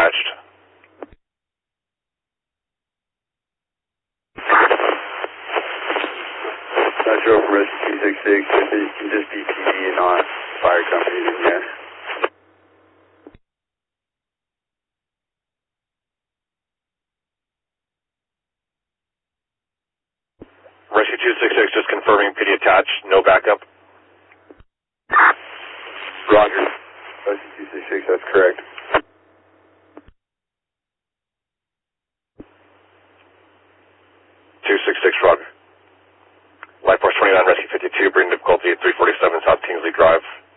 attached. Metro from Rescue 266, if it can just be PD and not fire company, then yes. Rescue 266 just confirming PD attached, no backup. Roger. Rescue 266, that's correct. Roger. Life Force 29, Rescue 52, bring difficulty at 347 South Kingsley Drive.